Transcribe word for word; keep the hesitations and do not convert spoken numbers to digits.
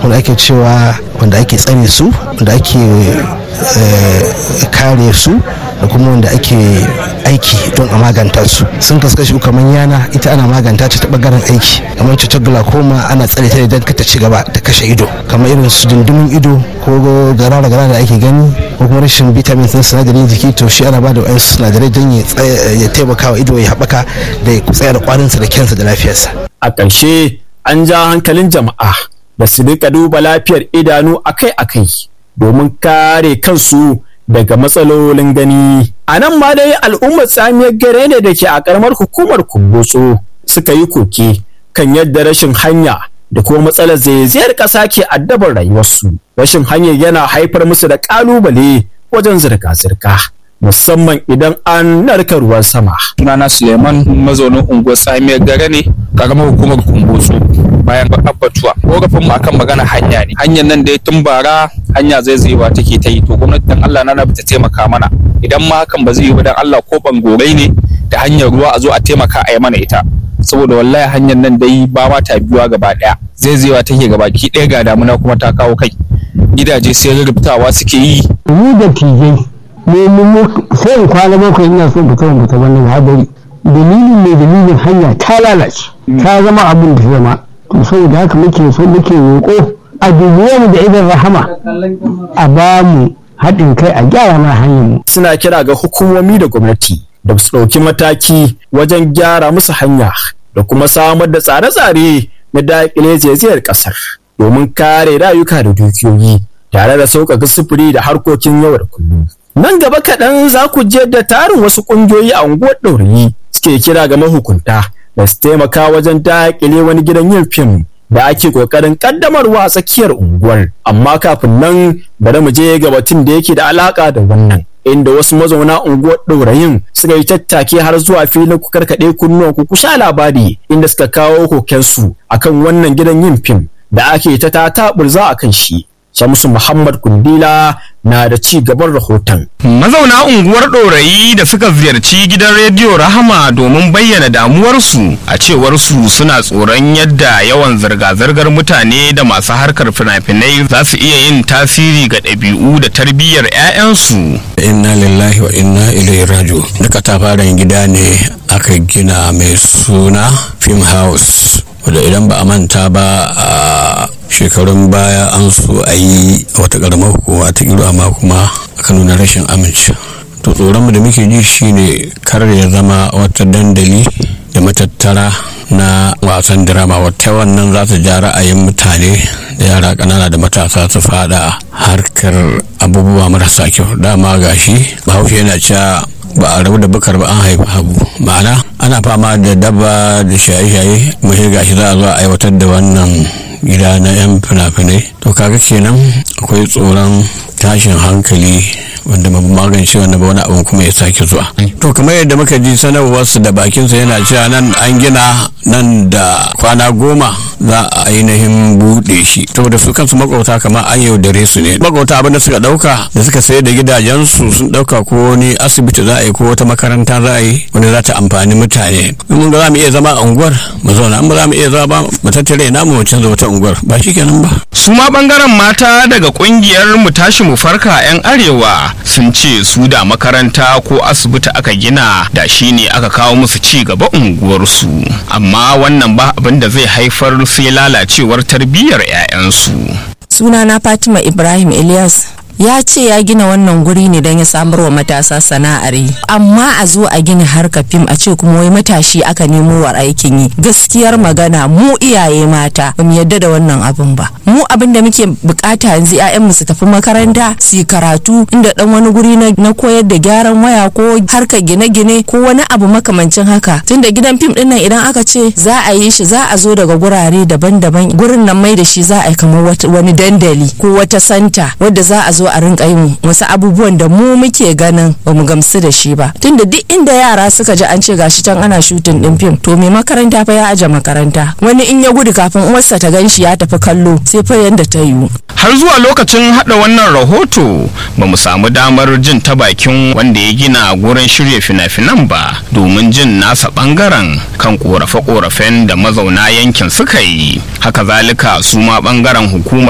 wanda ake cewa wanda ake tsare su, wanda ake kare su, da kuma wanda ake aiki don a maganta su. Sun kaskashi kamar yana ita ana maganta ta bangaren aiki, kamar cutar glaucoma ana tsare ta idan ka ta ci gaba ta kashe ido, kamar irin su dindimin ido ko gara gara da ake gani, ko kuma rashin vitamin sun sinadarin jiki, to shi ana ba da wayansu sinadarai don ya taimaka wa ido ya haɓaka da ya tsaya da kwarinsa da kyansa da lafiyarsa. A ƙarshe an ja hankalin jama'a da su rika duba lafiyar idanu akai-akai domin kare kansu daga matsalolin gani. A nan ma dai al'ummar tsamiyar gare ne da ke a ƙaramar hukumar Kumbotso suka yi koke kan yadda rashin hanya da kuma matsalar zaizayar ƙasa ke addabar rayuwarsu. Rashin hanyar yana haifar musu da ƙalubale wajen zirga-zirga, musamman idan an narka ruwan sama. Sunana Suleiman, mazaunin unguwar Tsamiyar Gare ne, ƙaramar hukumar Kumbotso. Bayan abbatuwa korafin mu akan magana hanya ne, hanyar nan dai tun bara hanya zaizayewa take ta yi, to gwamnati dan Allah na ta taimaka mana, idan ma hakan ba zai yi ba dan Allah ko bangorai ne da hanyar ruwa a zo a taimaka a yi mana ita, saboda wallahi hanyar nan dai ba ma ta biyuwa gaba daya, zaizayewa take gaba ki ɗaya ga damuna kuma ta kawo kai, gidaje sai rubutawa suke yi. Ni da tijai ne mu sai in kwana bakwai ina so fita fita wannan hadari, dalilin ne dalilin hanya ta lalace ta zama abin da zama, to saboda haka muke so muke roƙo a dubiye mu da idan rahama a ba mu haɗin kai a gyara mana hanyar mu. Suna kira ga hukumomi da gwamnati da su ɗauki mataki wajen gyara musu hanya da kuma samar da tsare-tsare na daƙile zaizayar ƙasar domin kare rayuka da dukiyoyi tare da sauƙaƙa sufuri da harkokin yau da kullum. Nan gaba kaɗan za ku je da tarin wasu ƙungiyoyi a unguwar Ɗorayi suke kira ga mahukunta da su taimaka wajen daƙile wani gidan yin fim da ake ƙoƙarin ƙaddamarwa a tsakiyar unguwar. Amma kafin nan bari mu je ga batun da yake da alaƙa da wannan, inda wasu mazauna unguwar Ɗorayin suka yi tattake har zuwa filin ku karkaɗe kunnuwan ku sha labari, inda suka kawo kokensu akan wannan gidan yin fim da ake ta tataɓurza a kan shi. Shamsu Muhammad Kundila na da ci gaban rahoton. Mazauna unguwar Ɗorayi da suka ziyarci gidan rediyo Rahama domin bayyana damuwarsu, a cewar su suna tsoron yadda yawan zirga-zirgar mutane da masu harkar fina-finai za su iya yin tasiri ga ɗabi'u da tarbiyyar 'ya'yansu. Inna lillahi wa inna ilaihi raji'un. Duka tafaran gida ne aka gina mai suna Film House, wanda idan ba a manta ba a shekarun baya an so a yi wata karamar hukuma ta kiro, amma kuma aka nuna rashin aminci. To tsoronmu da muke ji shine kar ya zama wata dandali da matattara na wasan drama, wata wannan za ta ja ra'ayin mutane da yara ƙanana da matasa su fada harkar abubuwa marasa kyau. Dama gashi Bahaushe yana cewa ba a rabu da bakar ba an haifi habu, ma'ana ana fama da dabba da shaye-shaye, mashi gashi za a zo a aiwatar da wannan gida na 'yan fina-finai. To kaga kenan akwai tsoron tashin hankali wanda ba magance wanda ba wani abin kuma ya sake zuwa. To kamar yadda muka ji sanarwarsu da bakinsa yana cewa nan an gina nan da kwana goma za a ainihin buɗe shi, saboda su kansu makwauta kamar an yaudare su ne. Makwauta abin da suka ɗauka da suka sayar da gidajensu sun ɗauka ko wani asibiti za a yi ko wata makaranta za a yi wanda za ta amfani mutane. In mun ga za mu iya zama a unguwar mu zauna, in ba za mu iya zama ba mu tattare namu mu canza wata unguwar, ba shi kenan ba. Su ma bangaren mata daga kungiyar mu tashi mu farka 'yan arewa sun ce su da makaranta ko asibiti aka gina da shi ne aka kawo musu ci gaba unguwarsu, amma wannan ba abin da zai haifar sai lalacewar tarbiyyar 'ya'yansu. Sunana Fatima Ibrahim Ilyas. Ya ce ya gina wannan guri ne don ya samar wa matasa sana'ar yi, amma a zo a gina harkar fim a ce kuma wai matashi aka nemo wa aikin yi. Gaskiyar magana mu iyaye mata ba mu yadda da wannan abin ba. Mu abin da muke bukata yanzu 'ya'yanmu su tafi makaranta su yi karatu, inda dan wani guri na koyar da gyaran waya ko harkar gine-gine ko wani abu makamancin haka. Tunda gidan fim din nan idan aka ce za a yi shi za a zo daga gurare daban-daban, gurin nan mai da shi za a yi kamar wani dandali ko wata santa wadda za a zo a rinka yin wasu abubuwan da mu muke ganin ba mu gamsu da shi ba. Tunda duk inda yara suka ji an ce gashi can ana shutin din fim, to mai makaranta fa ya aje makaranta, wani in ya gudu kafin uwarsa ta ganshi ya tafi kallo sai fa yanda ta yiwu. Har zuwa lokacin hada wannan rahoto ba mu samu damar jin ta bakin wanda ya gina gurin shirya fina-finan ba domin jin nasa bangaren kan korafe-korafen da mazauna yankin suka yi. Haka zalika su ma bangaren hukumar